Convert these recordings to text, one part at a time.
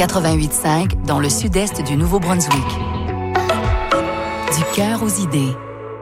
88.5 dans le sud-est du Nouveau-Brunswick. Du cœur aux idées.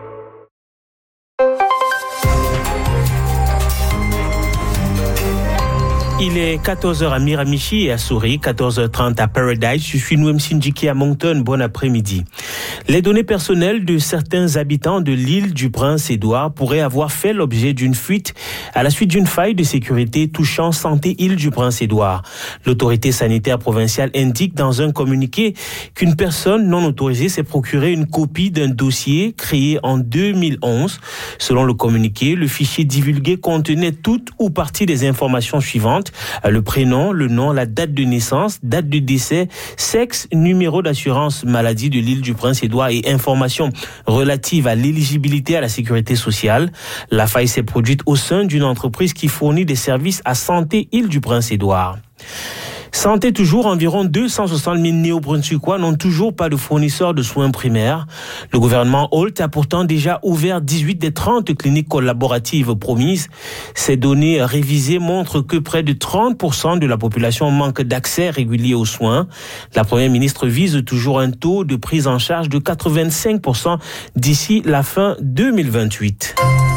Il est 14h à Miramichi et à Souris, 14h30 à Paradise. Je suis Noem Sindjiki à Moncton. Bon après-midi. Les données personnelles de certains habitants de l'île du Prince-Édouard pourraient avoir fait l'objet d'une fuite à la suite d'une faille de sécurité touchant Santé Île du Prince-Édouard. L'autorité sanitaire provinciale indique dans un communiqué qu'une personne non autorisée s'est procuré une copie d'un dossier créé en 2011. Selon le communiqué, le fichier divulgué contenait toutes ou partie des informations suivantes: le prénom, le nom, la date de naissance, date de décès, sexe, numéro d'assurance maladie de l'île du Prince-Édouard et informations relatives à l'éligibilité à la sécurité sociale. La faille s'est produite au sein d'une entreprise qui fournit des services à Santé Île du Prince-Édouard. Santé toujours, environ 260 000 néo-brunswickois n'ont toujours pas de fournisseur de soins primaires. Le gouvernement Holt a pourtant déjà ouvert 18 des 30 cliniques collaboratives promises. Ces données révisées montrent que près de 30% de la population manque d'accès régulier aux soins. La première ministre vise toujours un taux de prise en charge de 85% d'ici la fin 2028.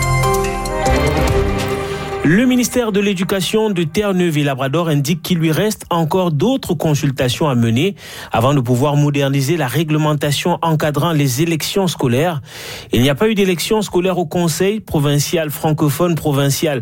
Le ministère de l'Éducation de Terre-Neuve et Labrador indique qu'il lui reste encore d'autres consultations à mener avant de pouvoir moderniser la réglementation encadrant les élections scolaires. Il n'y a pas eu d'élection scolaire au Conseil provincial francophone provincial,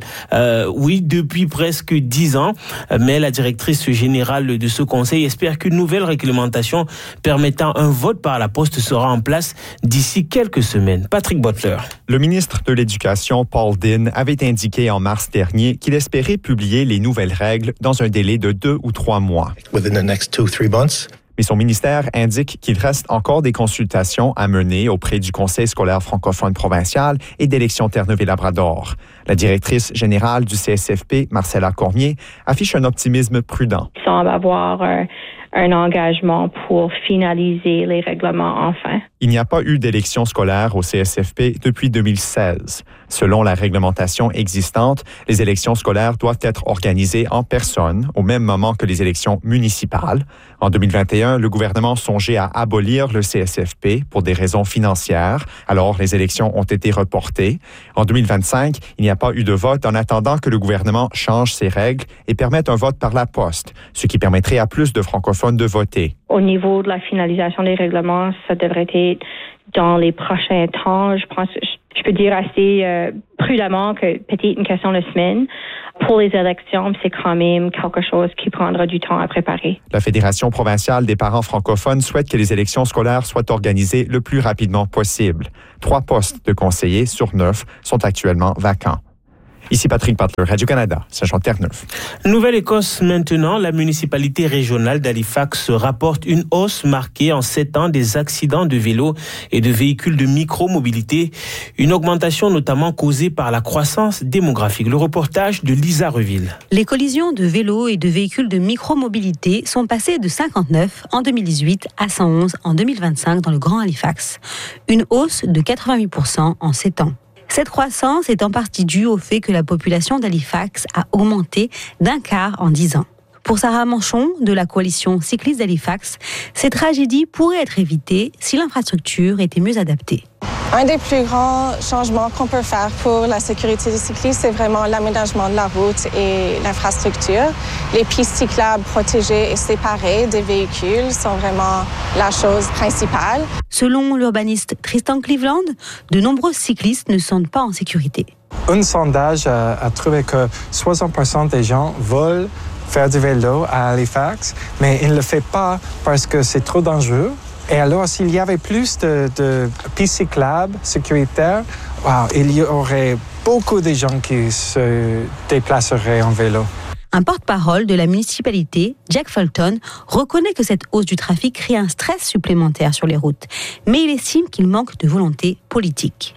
depuis presque 10 ans, mais la directrice générale de ce conseil espère qu'une nouvelle réglementation permettant un vote par la poste sera en place d'ici quelques semaines. Patrick Butler. Le ministre de l'Éducation, Paul Dinn, avait indiqué en mars dernier qu'il espérait publier les nouvelles règles dans un délai de 2 ou 3 mois. Within the next 2-3 months. Mais son ministère indique qu'il reste encore des consultations à mener auprès du Conseil scolaire francophone provincial et d'Élections Terre-Neuve et Labrador. La directrice générale du CSFP, Marcella Cormier, affiche un optimisme prudent. Il semble avoir un engagement pour finaliser les règlements enfin. Il n'y a pas eu d'élection scolaire au CSFP depuis 2016. Selon la réglementation existante, les élections scolaires doivent être organisées en personne au même moment que les élections municipales. En 2021, le gouvernement songeait à abolir le CSFP pour des raisons financières. Alors, les élections ont été reportées. En 2025, il n'y a pas eu de vote en attendant que le gouvernement change ses règles et permette un vote par la poste, ce qui permettrait à plus de francophones de voter. Au niveau de la finalisation des règlements, ça devrait être dans les prochains temps. Je pense, je peux dire assez prudemment que peut-être une question de semaine. Pour les élections, c'est quand même quelque chose qui prendra du temps à préparer. La Fédération provinciale des parents francophones souhaite que les élections scolaires soient organisées le plus rapidement possible. 3 postes de conseillers sur 9 sont actuellement vacants. Ici Patrick Butler, Radio-Canada, Saint-Jean-Terre-Neuve. Nouvelle-Écosse maintenant, la municipalité régionale d'Halifax rapporte une hausse marquée en 7 ans des accidents de vélos et de véhicules de micromobilité. Une augmentation notamment causée par la croissance démographique. Le reportage de Lisa Reville. Les collisions de vélos et de véhicules de micromobilité sont passées de 59 en 2018 à 111 en 2025 dans le Grand Halifax. Une hausse de 88% en 7 ans. Cette croissance est en partie due au fait que la population d'Halifax a augmenté d'un quart en 10 ans. Pour Sarah Manchon, de la coalition cycliste d'Halifax, ces tragédies pourraient être évitées si l'infrastructure était mieux adaptée. Un des plus grands changements qu'on peut faire pour la sécurité des cyclistes, c'est vraiment l'aménagement de la route et l'infrastructure. Les pistes cyclables protégées et séparées des véhicules sont vraiment la chose principale. Selon l'urbaniste Tristan Cleveland, de nombreux cyclistes ne se sentent pas en sécurité. Un sondage a trouvé que 60% des gens veulent faire du vélo à Halifax, mais ils ne le font pas parce que c'est trop dangereux. Et alors, s'il y avait plus de pistes cyclables sécuritaires, il y aurait beaucoup de gens qui se déplaceraient en vélo. Un porte-parole de la municipalité, Jack Fulton, reconnaît que cette hausse du trafic crée un stress supplémentaire sur les routes, mais il estime qu'il manque de volonté politique.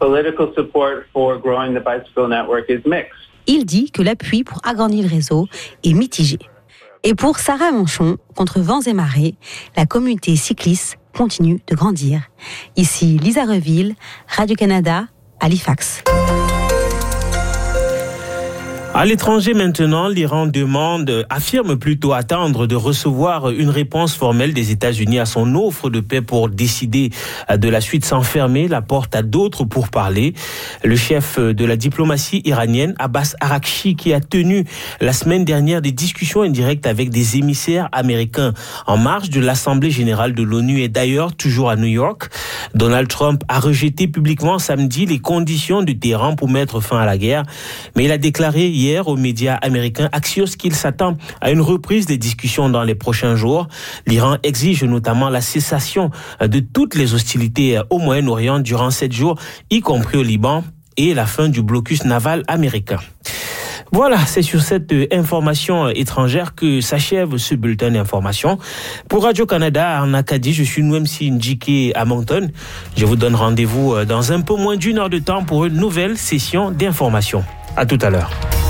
Il dit que l'appui pour agrandir le réseau est mitigé. Et pour Sarah Manchon, contre vents et marées, la communauté cycliste continue de grandir. Ici Lisa Reville, Radio-Canada, Halifax. À l'étranger maintenant, l'Iran affirme plutôt attendre de recevoir une réponse formelle des États-Unis à son offre de paix pour décider de la suite sans fermer la porte à d'autres pour parler. Le chef de la diplomatie iranienne, Abbas Araghchi, qui a tenu la semaine dernière des discussions indirectes avec des émissaires américains en marge de l'Assemblée générale de l'ONU, est d'ailleurs toujours à New York. Donald Trump a rejeté publiquement samedi les conditions de Téhéran pour mettre fin à la guerre, mais il a déclaré hier aux médias américains Axios qu'il s'attend à une reprise des discussions dans les prochains jours. L'Iran exige notamment la cessation de toutes les hostilités au Moyen-Orient durant 7 jours, y compris au Liban, et la fin du blocus naval américain. Voilà, c'est sur cette information étrangère que s'achève ce bulletin d'information. Pour Radio-Canada en Acadie, je suis Nwemsi Njike à Moncton. Je vous donne rendez-vous dans un peu moins d'1 heure de temps pour une nouvelle session d'information. À tout à l'heure.